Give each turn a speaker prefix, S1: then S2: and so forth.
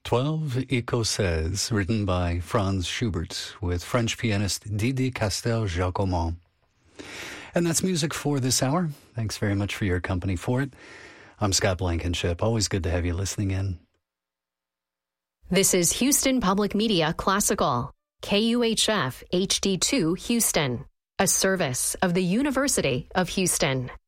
S1: 12 Écossaises, written by Franz Schubert with French pianist Didi Castel-Jacquemont. And that's music for this hour. Thanks very much for your company for it. I'm Scott Blankenship. Always good to have you listening in.
S2: This is Houston Public Media Classical, KUHF HD2 Houston, a service of the University of Houston.